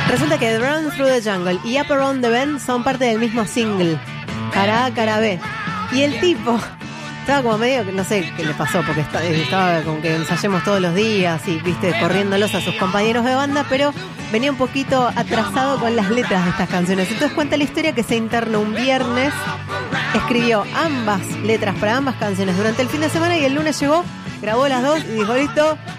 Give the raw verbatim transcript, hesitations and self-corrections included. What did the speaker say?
Resulta que Run Through the Jungle y Up Around the Bend son parte del mismo single, cara A, cara B. Y el tipo estaba como medio, no sé qué le pasó, porque está, estaba con que ensayemos todos los días y, viste, corriéndolos a sus compañeros de banda, pero venía un poquito atrasado con las letras de estas canciones. Entonces cuenta la historia que se internó un viernes, escribió ambas letras para ambas canciones durante el fin de semana y el lunes llegó, grabó las dos y dijo, listo,